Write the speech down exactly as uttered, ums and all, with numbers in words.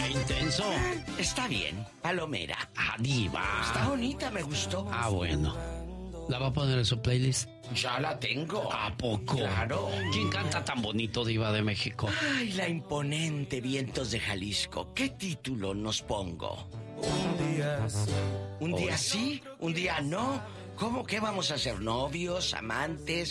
Qué intenso. Está bien, Palomera. Ah, diva. Está bonita, me gustó. Ah, bueno. ¿La va a poner en su playlist? Ya la tengo. ¿A poco? Claro. ¿Quién canta tan bonito, diva de México? Ay, la imponente Vientos de Jalisco. ¿Qué título nos pongo? Un día sí. ¿Un día sí? ¿Un día no? ¿Cómo que vamos a ser novios, amantes?